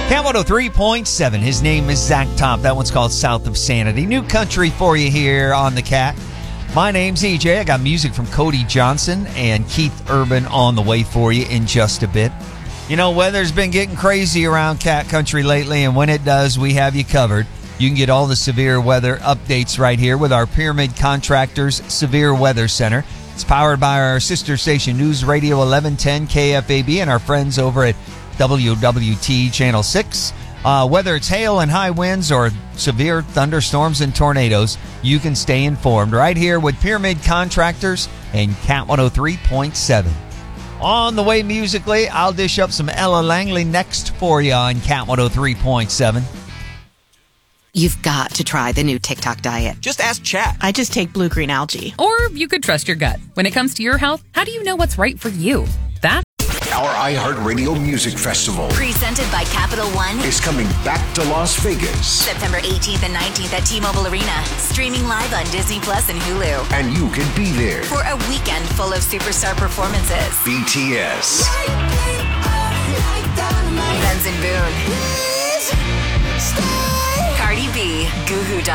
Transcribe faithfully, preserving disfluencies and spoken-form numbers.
Cat one oh three point seven. His name is Zach Top. That one's called South of Sanity. New country for you here on the Cat. My name's E J. I got music from Cody Johnson and Keith Urban on the way for you in just a bit. You know, weather's been getting crazy around Cat Country lately, and when it does, we have you covered. You can get all the severe weather updates right here with our Pyramid Contractors Severe Weather Center. It's powered by our sister station, News Radio eleven ten K F A B, and our friends over at W W T Channel six. Uh, whether it's hail and high winds or severe thunderstorms and tornadoes, you can stay informed right here with Pyramid Contractors and Cat one oh three point seven. On the way musically, I'll dish up some Ella Langley next for you on Cat one oh three point seven. You've got to try the new TikTok diet. Just ask Chat. I just take blue green algae. Or you could trust your gut. When it comes to your health, how do you know what's right for you? That Our iHeartRadio Music Festival, presented by Capital One, is coming back to Las Vegas. September eighteenth and nineteenth at T-Mobile Arena. Streaming live on Disney Plus and Hulu. And you can be there For a weekend full of superstar performances. B T S, Benson Boone, Cardi B, Goo Goo Dolls.